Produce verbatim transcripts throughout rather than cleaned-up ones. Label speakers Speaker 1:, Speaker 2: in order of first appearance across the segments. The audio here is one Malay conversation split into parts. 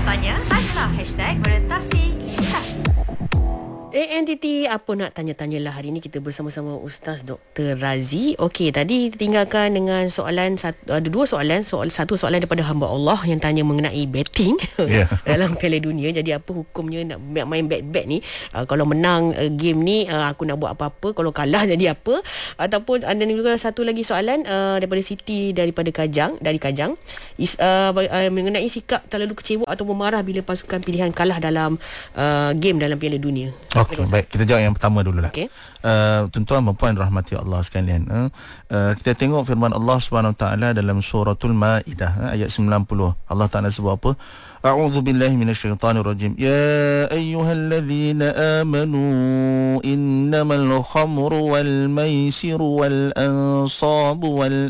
Speaker 1: Jawapannya adalah hashtag orientasi literasi.
Speaker 2: A N T T, apa nak tanya-tanyalah hari ini kita bersama-sama Ustaz Doktor Razi. Okey, tadi tinggalkan dengan soalan satu, ada dua soalan. Soal satu soalan daripada hamba Allah yang tanya mengenai betting yeah. dalam Piala Dunia. Jadi apa hukumnya nak main bet-bet ni? Uh, kalau menang uh, game ni uh, aku nak buat apa-apa, kalau kalah jadi apa? Ataupun ada juga satu lagi soalan uh, daripada Siti daripada Kajang, dari Kajang. Is, uh, uh, mengenai sikap terlalu kecewa atau marah bila pasukan pilihan kalah dalam uh, game dalam Piala Dunia.
Speaker 3: Okey, baik. Kita jawab yang pertama dululah. Okay. Uh, tuan-tuan dan puan rahmati Allah sekalian. Uh, uh, kita tengok firman Allah Subhanahu taala dalam suratul Maidah uh, ayat sembilan puluh. Allah Taala sebut apa? A'udzu billahi minasyaitonir rajim. Ya ayyuhalladzina amanu innamal khamru wal maisiru wal ansabu wal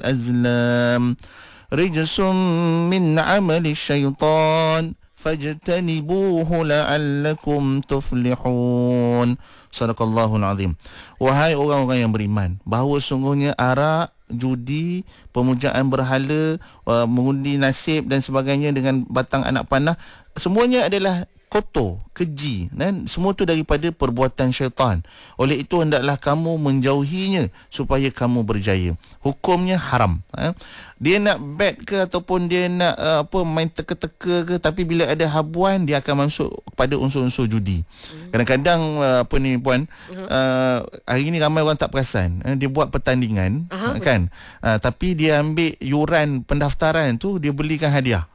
Speaker 3: azlam rijsum min 'amali syaitan fajtanibuhu la'allakum tuflihun. Sadaqallahul azim. Wahai orang-orang yang beriman, bahawa sungguhnya arak, judi, pemujaan berhala, uh, mengundi nasib dan sebagainya dengan batang anak panah, semuanya adalah kotor, keji, dan semua tu daripada perbuatan syaitan. Oleh itu hendaklah kamu menjauhinya supaya kamu berjaya. Hukumnya haram. Ha? Dia nak bet ke ataupun dia nak uh, apa main teka-teka ke, tapi bila ada habuan dia akan masuk kepada unsur-unsur judi. Hmm. Kadang-kadang uh, apa ni puan, uh, hari ni ramai orang tak perasan. Uh, dia buat pertandingan, uh, kan? Uh, tapi dia ambil yuran pendaftaran tu dia belikan hadiah.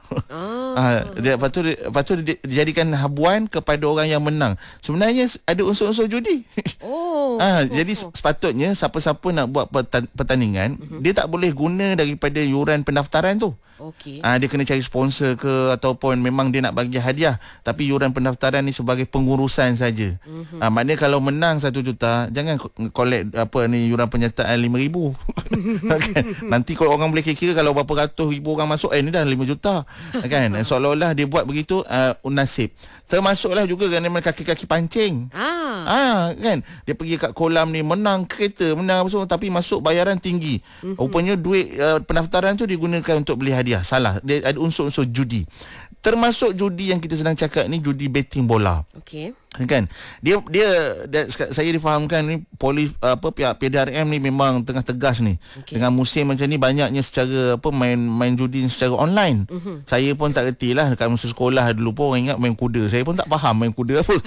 Speaker 3: Ah, dia, lepas tu, lepas tu dia dijadikan habuan kepada orang yang menang. Sebenarnya ada unsur-unsur judi. Oh. ah, oh, jadi oh. sepatutnya siapa-siapa nak buat pertandingan, uh-huh. dia tak boleh guna daripada yuran pendaftaran tu. Okey. Ah, dia kena cari sponsor ke ataupun memang dia nak bagi hadiah, tapi yuran pendaftaran ni sebagai pengurusan saja. Uh-huh. Ah, maknanya kalau menang satu juta, jangan collect apa ni yuran penyertaan lima ribu. Kan? Nanti kalau orang boleh kira kalau berapa ratus ribu orang masuk, eh ni dah lima juta. Kan? Seolah-olah dia buat begitu uh, nasib. Termasuklah juga kan kaki-kaki pancing. Ah. ah kan, dia pergi kat kolam ni menang kereta, menang apa semua, tapi masuk bayaran tinggi. Mm-hmm. Rupanya duit uh, pendaftaran tu digunakan untuk beli hadiah. Salah. Dia ada unsur-unsur judi. Termasuk judi yang kita sedang cakap ni, judi betting bola. Okey. Kan, dia dia, dia saya difahamkan ni polis apa pihak P D R M ni memang tengah tegas ni. Okay. Dengan musim macam ni banyaknya secara apa main main judi secara online. Uh-huh. Saya pun tak retilah dekat masa sekolah dulu pun orang ingat main kuda. Saya pun tak faham main kuda apa.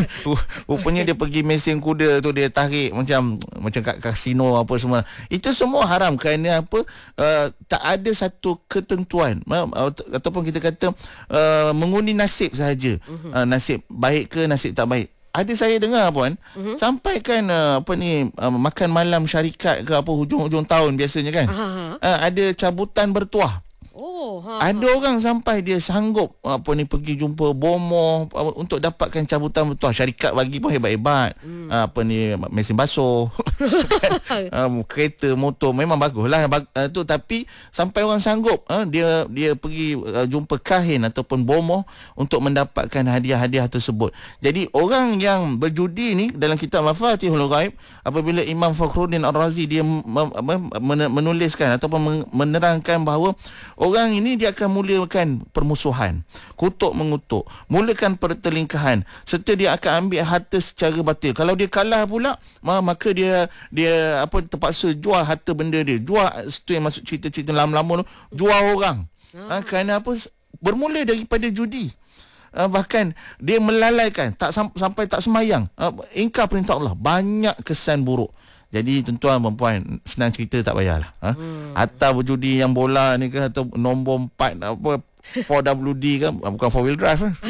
Speaker 3: Rupanya dia pergi mesin kuda tu, dia tarik macam macam kat kasino apa semua. Itu semua haram kerana apa? Uh, tak ada satu ketentuan uh, ataupun kita kata uh, mengundi nasib sahaja. Uh-huh. Uh, nasib baik ke nasib tak baik. Ada saya dengar puan, uh-huh. sampai kan uh, apa ni uh, makan malam syarikat ke apa hujung-hujung tahun biasanya kan. Uh-huh. Uh, ada cabutan bertuah. Oh, ha, ada ha. orang sampai dia sanggup apa ni pergi jumpa bomoh untuk dapatkan cabutan bertuah. Syarikat bagi pun hebat-hebat. Hmm. Apa ni mesin basuh. um, kereta, motor memang baguslah bag, uh, tu, tapi sampai orang sanggup uh, dia dia pergi uh, jumpa kahin ataupun bomoh untuk mendapatkan hadiah-hadiah tersebut. Jadi orang yang berjudi ni dalam kitab Mafatihul Ghaib, apabila Imam Fakhruddin Ar-Razi dia menuliskan ataupun menerangkan bahawa orang ini dia akan mulakan permusuhan, kutuk mengutuk, mulakan pertelingkahan, serta dia akan ambil harta secara batil. Kalau dia kalah pula, maka dia dia apa terpaksa jual harta benda dia, jual itu yang masuk cerita-cerita lama-lama tu, jual orang. Ha, kerana apa? Bermula daripada judi. Uh, bahkan dia melalaikan, tak sam- sampai tak semayang, uh, ingkar perintah Allah. Banyak kesan buruk. Jadi tuan-tuan dan puan, senang cerita tak payahlah. Ha? Hmm. Atau berjudi yang bola ni ke, atau nombor empat apa four W D kan, bukan four wheel drive kan.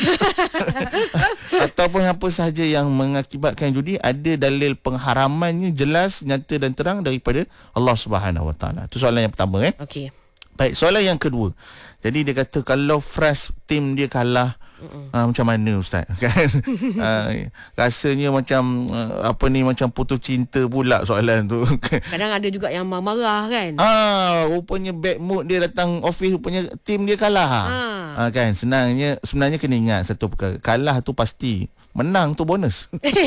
Speaker 3: Ataupun apa sahaja yang mengakibatkan judi, ada dalil pengharamannya jelas, nyata dan terang daripada Allah Subhanahu Wa Taala. Itu soalan yang pertama eh. Okey. Baik, soalan yang kedua. Jadi dia kata kalau fresh team dia kalah, Uh, macam mana Ustaz? Kan? uh, rasanya macam uh, apa ni macam putus cinta pula soalan tu.
Speaker 2: Kadang ada juga yang marah kan.
Speaker 3: Ah, rupanya bad mood dia datang office, rupanya tim dia kalah. Ah. Uh, kan senangnya sebenarnya kena ingat satu perkara. Kalah tu pasti, menang tu bonus.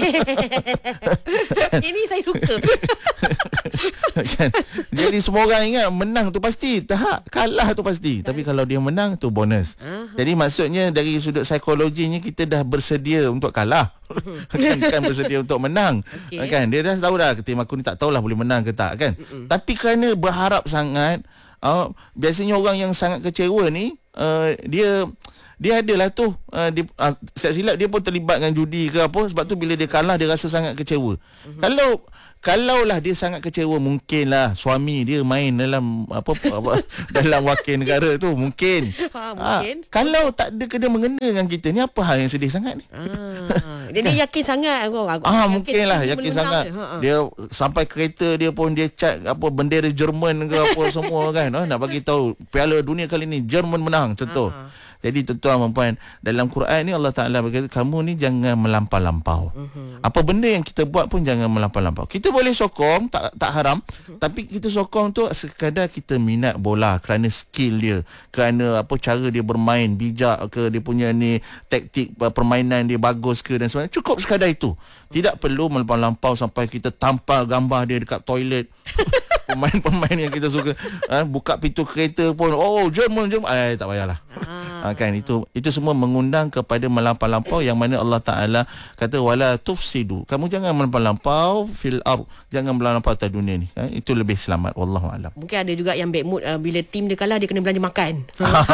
Speaker 2: Ini saya suka.
Speaker 3: Kan? Jadi semua orang ingat menang tu pasti, tak, kalah tu pasti. Tapi kalau dia menang tu bonus. Jadi maksudnya dari sudut psikologinya kita dah bersedia untuk kalah. kan kan bersedia untuk menang. Okay. Kan dia dah tahu dah tim aku ni tak tahulah boleh menang ke tak kan. Mm-mm. Tapi kerana berharap sangat, uh, biasanya orang yang sangat kecewa ni uh, dia dia adalah tu uh, dia uh, silap dia pun terlibat dengan judi ke apa, sebab tu bila dia kalah dia rasa sangat kecewa. Mm-hmm. Kalau Kalaulah dia sangat kecewa, mungkinlah suami dia main dalam apa, apa dalam wakil negara tu mungkin. Ha, mungkin. Ha, kalau tak ada kena mengena dengan kita ni, apa hal yang sedih sangat ni?
Speaker 2: Ah, dia, dia yakin sangat aku. aku
Speaker 3: ah mungkinlah yakin, yakin sangat. Ha, ha. Dia sampai kereta dia pun dia cat apa bendera Jerman ke apa semua kan. Ha, nak bagi tahu Piala Dunia kali ni Jerman menang contoh. Ha, ha. Jadi tuan-tuan dan puan, dalam Quran ni Allah Ta'ala berkata, kamu ni jangan melampau-lampau. Uh-huh. Apa benda yang kita buat pun jangan melampau-lampau. Kita boleh sokong, tak tak haram. Uh-huh. Tapi kita sokong tu sekadar kita minat bola kerana skill dia, kerana apa cara dia bermain, bijak ke, dia punya ni taktik permainan dia bagus ke dan sebagainya. Cukup sekadar itu. Tidak perlu melampau-lampau sampai kita tampal gambar dia dekat toilet. Pemain-pemain yang kita suka, ha, buka pintu kereta pun, oh Jerman Jerman, eh tak payahlah. Ah. Ha, kan itu itu semua mengundang kepada melampau-lampau, yang mana Allah Taala kata wala tufsidu, kamu jangan melampau-lampau fil ard, jangan melampau atas dunia ni. Ha, itu lebih selamat, wallahu alam.
Speaker 2: Mungkin ada juga yang bad mood uh, bila tim dia kalah dia kena belanja makan.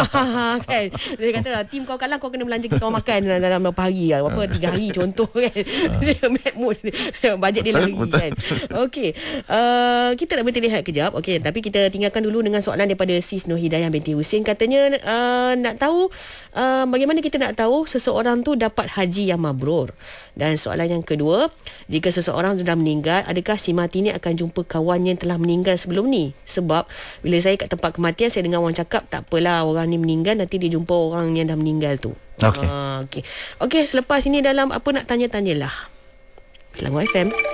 Speaker 2: Kan dia kata tim kau kalah kau kena belanja kita makan dalam berapa hari lah, apa tiga hari contoh kan. Dia bad mood, bajet dia lari kan. Okey, uh, kita nak berhenti lihat kejap. Okey, tapi kita tinggalkan dulu dengan soalan daripada Sis Nur Hidayah binti Husin. Katanya uh, nak tahu uh, bagaimana kita nak tahu seseorang tu dapat haji yang mabrur. Dan soalan yang kedua, jika seseorang sudah meninggal, adakah si mati ni akan jumpa kawan yang telah meninggal sebelum ni? Sebab bila saya kat tempat kematian, saya dengar orang cakap tak apalah orang ni meninggal, nanti dia jumpa orang yang dah meninggal tu.
Speaker 3: Okey.
Speaker 2: Uh, okey. Okey, selepas ini dalam apa nak tanya-tanyalah. Selangor F M.